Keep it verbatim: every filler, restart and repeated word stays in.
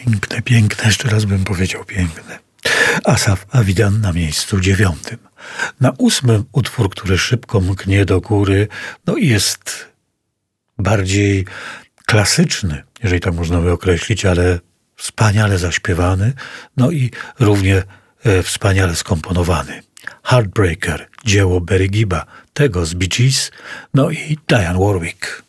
Piękne, piękne, jeszcze raz bym powiedział piękne. Asaf Avidan na miejscu dziewiątym. Na ósmym utwór, który szybko mknie do góry, no i jest bardziej klasyczny, jeżeli tak można by określić, ale wspaniale zaśpiewany, no i równie e, wspaniale skomponowany. Heartbreaker, dzieło Barry Gibba, tego z Bee Gees, no i Dionne Warwick.